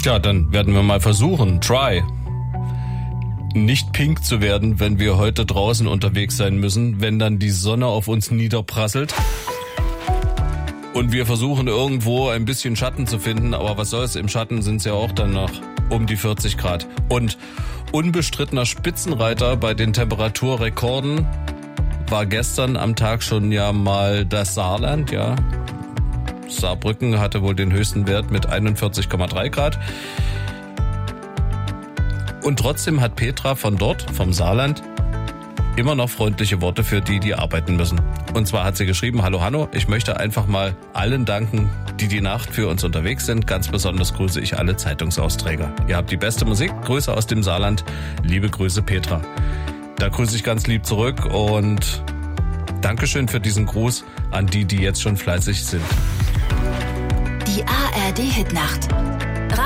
Tja, dann werden wir mal versuchen, nicht pink zu werden, wenn wir heute draußen unterwegs sein müssen, wenn dann die Sonne auf uns niederprasselt. Und wir versuchen irgendwo ein bisschen Schatten zu finden, aber was soll's, im Schatten sind es ja auch dann noch um die 40 Grad. Und unbestrittener Spitzenreiter bei den Temperaturrekorden war gestern am Tag schon ja mal das Saarland, ja. Saarbrücken hatte wohl den höchsten Wert mit 41,3 Grad. Und trotzdem hat Petra von dort, vom Saarland, immer noch freundliche Worte für die, die arbeiten müssen. Und zwar hat sie geschrieben, hallo Hanno, ich möchte einfach mal allen danken, die die Nacht für uns unterwegs sind. Ganz besonders grüße ich alle Zeitungsausträger. Ihr habt die beste Musik. Grüße aus dem Saarland. Liebe Grüße, Petra. Da grüße ich ganz lieb zurück und Dankeschön für diesen Gruß an die, die jetzt schon fleißig sind. Die ARD-Hitnacht.